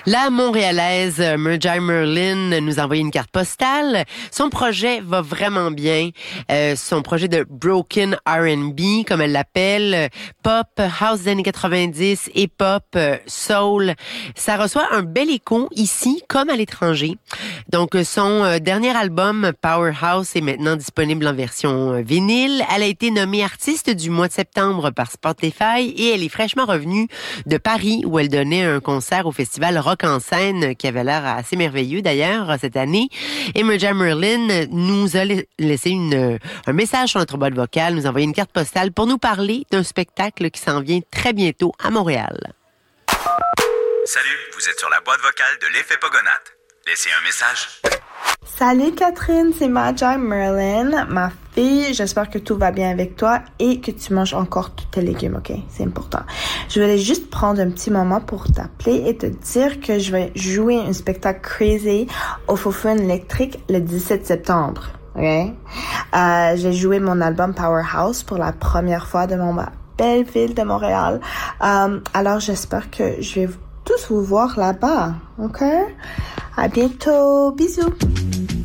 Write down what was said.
La Montréalaise Merjai Merlin nous a envoyé une carte postale. Son projet va vraiment bien. Son projet de Broken R&B, comme elle l'appelle, pop, house des années 90, hip-hop, soul. Ça reçoit un bel écho ici comme à l'étranger. Donc, son dernier album, Powerhouse, est maintenant disponible en version vinyle. Elle a été nommée artiste du mois de septembre par Spotify et elle est fraîchement revenue de Paris où elle donnait un concert au festival Rock en scène qui avait l'air assez merveilleux d'ailleurs cette année. Et Merjai Merlin nous a laissé un message sur notre boîte vocale, nous a envoyé une carte postale pour nous parler d'un spectacle qui s'en vient très bientôt à Montréal. Salut, vous êtes sur la boîte vocale de l'Effet Pogonat. Laissez un message. Salut Catherine, c'est Merjai Merlin, ma fille. J'espère que tout va bien avec toi et que tu manges encore tous tes légumes, ok? C'est important. Je voulais juste prendre un petit moment pour t'appeler et te dire que je vais jouer un spectacle crazy au Faux-Fun électrique le 17 septembre, ok? J'ai joué mon album Powerhouse pour la première fois de mon belle ville de Montréal. Alors j'espère que je vais tous vous voir là-bas, ok? À bientôt, bisous!